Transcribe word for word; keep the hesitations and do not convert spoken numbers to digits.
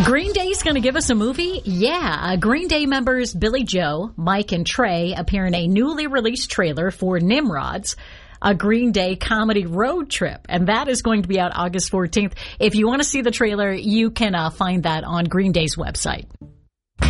Green Day's going to give us a movie? Yeah. Green Day members Billy Joe, Mike, and Trey appear in a newly released trailer for Nimrods, a Green Day comedy road trip. And that is going to be out August fourteenth. If you want to see the trailer, you can uh, find that on Green Day's website.